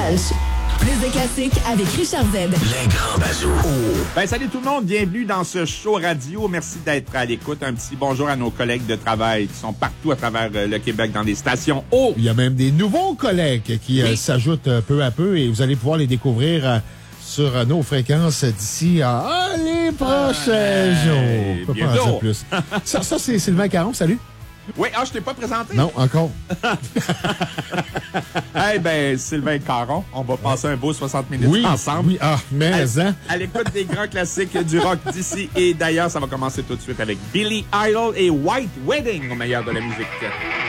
Lunch. Plus de classiques avec Richard Z. Les grands bazous. Ben, salut tout le monde, bienvenue dans ce show radio. Merci d'être à l'écoute. Un petit bonjour à nos collègues de travail qui sont partout à travers le Québec dans des stations haut. Il y a même des nouveaux collègues qui s'ajoutent peu à peu et vous allez pouvoir les découvrir sur nos fréquences d'ici à les prochains jours. On peut pas en dire plus. Ça c'est Sylvain Caron, salut. Oui, je t'ai pas présenté. Non, encore. Sylvain Caron, on va passer un beau 60 minutes ensemble. Oui, mais à l'écoute des grands classiques du rock d'ici et d'ailleurs, ça va commencer tout de suite avec Billy Idol et White Wedding au meilleur de la musique.